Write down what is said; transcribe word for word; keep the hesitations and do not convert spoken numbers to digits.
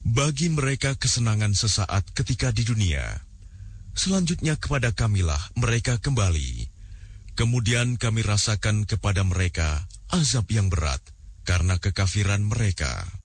bagi mereka kesenangan sesaat ketika di dunia. Selanjutnya kepada Kamilah mereka kembali. Kemudian kami rasakan kepada mereka azab yang berat karena kekafiran mereka.